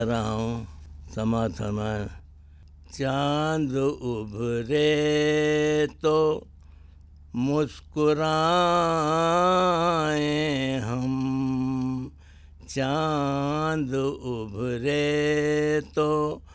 रहा हूँ समाधान। चांद उभरे तो मुस्कुराए हम, चांद उभरे तो